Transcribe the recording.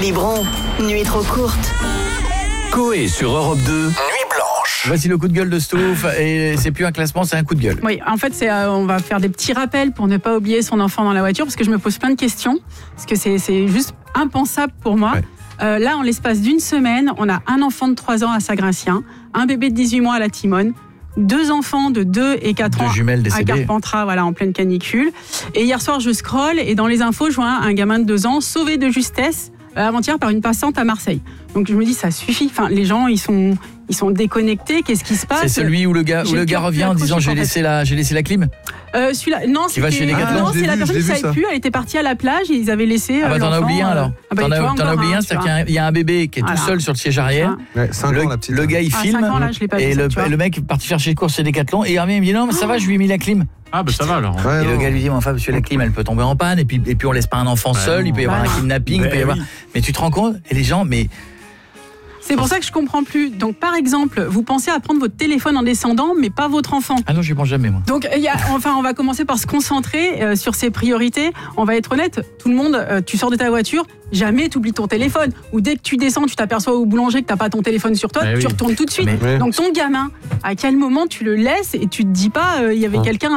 Biberon, nuit trop courte. Coé sur Europe 2, Nuit Blanche. Voici le coup de gueule de Stouff et c'est plus un classement, c'est un coup de gueule. Oui, en fait, on va faire des petits rappels pour ne pas oublier son enfant dans la voiture parce que je me pose plein de questions, parce que c'est juste impensable pour moi. Ouais. Là, en l'espace d'une semaine, on a un enfant de 3 ans à Saint-Gratien, un bébé de 18 mois à la Timone, 2 enfants de 2 et 4 ans jumelles à décédées. Carpentras, voilà, en pleine canicule. Et hier soir, je scrolle et dans les infos, je vois un gamin de 2 ans sauvé de justesse avant-hier par une passante à Marseille. Donc je me dis, ça suffit. Enfin, les gens, ils sont déconnectés. Qu'est-ce qui se passe ? C'est celui où le gars revient en disant j'ai laissé la clim. Celui-là, non, Qui va chez Decathlon. non, c'est la personne qui je l'ai ne vu, savait plus. Elle était partie à la plage et ils avaient laissé. Ah bah t'en as l'enfant, oublié un alors. Ah bah, T'en tu vois, as encore oublié un, un, c'est-à-dire qu'il y a un bébé qui est tout seul sur le siège arrière. Ouais, 5 ans la petite. Le gars il Ah, filme 5 ans, là, je l'ai pas vu, et ça, tu vois. le mec est parti faire chez les courses chez Decathlon et il revient, il me dit non mais ça va, je lui ai mis la clim. Ah bah ça va alors. Ouais, Et le non. gars lui dit mais enfin monsieur, la clim elle peut tomber en panne et puis on laisse pas un enfant seul, il peut y avoir un kidnapping, il peut y avoir. Mais tu te rends compte, et les gens C'est pour ça que je comprends plus. Donc, par exemple, vous pensez à prendre votre téléphone en descendant, mais pas votre enfant. ah non, j'y pense jamais moi. Donc, on va commencer par se concentrer sur ses priorités. On va être honnête, tout le monde, tu sors de ta voiture, jamais tu oublies ton téléphone. Ou dès que tu descends, tu t'aperçois au boulanger que tu n'as pas ton téléphone sur toi, tu retournes tout de suite. Mais- Donc, ton gamin, à quel moment tu le laisses et tu te dis pas, il y avait quelqu'un